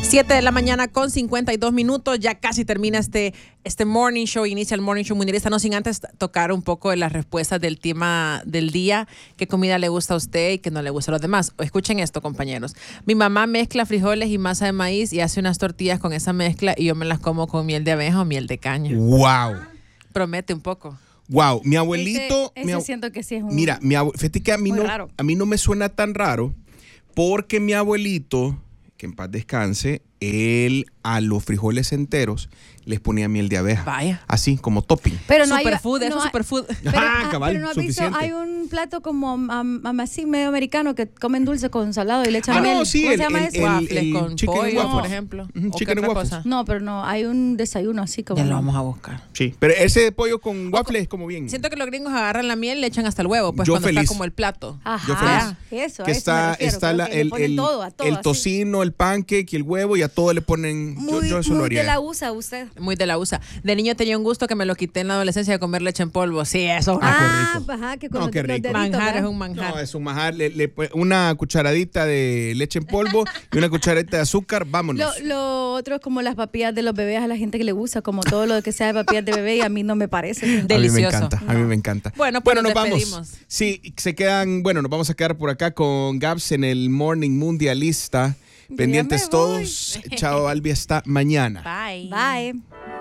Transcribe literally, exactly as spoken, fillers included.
siete de la mañana con cincuenta y dos minutos. Ya casi termina este, este morning show. Inicia el morning show mundialista. No sin antes tocar un poco de las respuestas del tema del día. ¿Qué comida le gusta a usted y qué no le gusta a los demás? Escuchen esto, compañeros. Mi mamá mezcla frijoles y masa de maíz y hace unas tortillas con esa mezcla y yo me las como con miel de abeja o miel de caña. ¡Wow! Promete un poco. Wow, mi abuelito. Ese, mi ese ab... siento que sí es un. Mira, mi abue... fíjate que a mí, no, raro. a mí no me suena tan raro porque mi abuelito, que en paz descanse, él a los frijoles enteros les ponía miel de abeja. Vaya. Así, como topping. Pero no Superfood, hay, eso no es hay- superfood. Pero, Ah, ah, cabal, pero no has visto, suficiente. hay un plato como um, um, así medio americano que comen dulce con salado y le echan Ah, miel. no, sí, ¿Cómo el, se llama el, eso? el, Waffles el con chicken pollo, waffles. por ejemplo. Ujú, ¿O qué chicken otra waffles. cosa? No, pero no, hay un desayuno así como. Ya lo vamos a buscar. Sí, pero ese de pollo con waffles es como bien. Siento que los gringos agarran la miel y le echan hasta el huevo, pues Yo cuando feliz. está como el plato. Ajá, Yo feliz. eso, que a eso me está, refiero, está creo la- que le el, ponen el, todo, a todo, el así. tocino, el pancake y el huevo y a todo le ponen. Yo, Muy, yo eso lo muy haría. de la U S A usted. Muy de la U S A. De niño tenía un gusto que me lo quité en la adolescencia de comer leche en polvo. Sí, eso. Ah, qué Ah, rico. ajá, que con No, los, qué los rico. deditos, manjar ¿verdad? es un manjar. No, es un manjar. Le, le pone una cucharadita de leche en polvo y una cucharadita de azúcar. Vámonos. Lo, lo otro es como las papillas de los bebés a la gente que le gusta, como todo lo que sea de papillas de bebé y a mí no me parece. A mí me Delicioso. encanta, a mí me encanta. Bueno, pues nos nos vamos. despedimos. Sí, se quedan, bueno, nos vamos a quedar por acá con Gabs en el Morning Mundialista. Ya Pendientes me voy. todos. Chao, Albi, hasta mañana. Bye. Bye.